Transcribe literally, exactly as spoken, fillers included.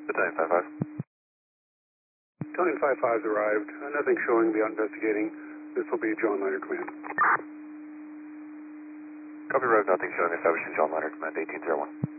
Battalion five five. Battalion five five's arrived. Uh, nothing showing beyond investigating. This will be John Liner Command. Copy, Rose, nothing showing, establishing John Liner Command, eighteen zero one.